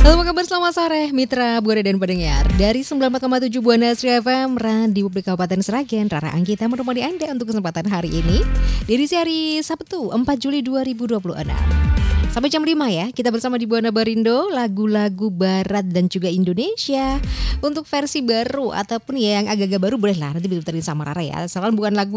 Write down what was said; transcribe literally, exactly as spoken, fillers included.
Halo, apa kabar? Selamat sore Mitra Buana dan pendengar dari sembilan puluh empat koma tujuh Buana Astri F M Radio Publik Kabupaten Sragen. Rara Anggita menemani Anda untuk kesempatan hari ini di edisi hari Sabtu empat Juli dua ribu dua puluh enam. Sampai jam lima ya, kita bersama di Buana Barindo, lagu-lagu barat dan juga Indonesia. Untuk versi baru ataupun ya yang agak-agak baru boleh lah nanti diputerin sama Rara ya. Asalkan bukan lagu